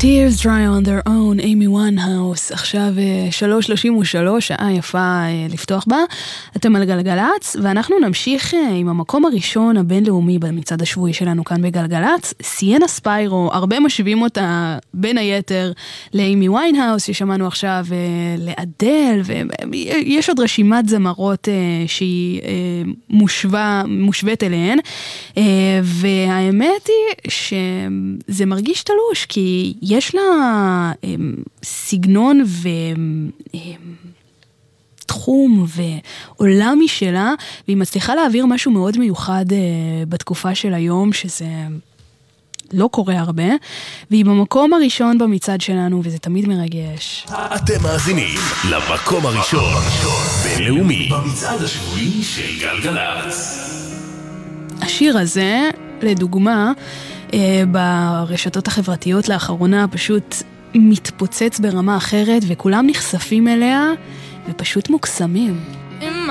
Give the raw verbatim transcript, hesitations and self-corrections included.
Tears dry on their own, Amy Winehouse, עכשיו שלוש שלושים ושלוש, שעה יפה לפתוח בה. אתם על גלגלץ, ואנחנו נמשיך עם המקום הראשון הבינלאומי במצעד השבועי שלנו כאן בגלגלץ, סיינה ספיירו. הרבה משווים אותה בין היתר לאימי ויינהאוס, ששמענו עכשיו לאדל, ויש עוד רשימת זמרות שהיא מושווה, מושווית אליהן, והאמת היא שזה מרגיש תלוש, כי יש לה סגנון ותחום ועולם משלה, והיא מצליחה להעביר משהו מאוד מיוחד בתקופה של היום, שזה לא קורה הרבה, והיא במקום הראשון במצעד שלנו, וזה תמיד מרגש. אתם מאזינים למקום הראשון בינלאומי במצעד השבועי של גלגלצ. השיר הזה, לדוגמה, ברשתות החברתיות לאחרונה פשוט מתפוצץ ברמה אחרת, וכולם נחשפים אליה ופשוט מוקסמים.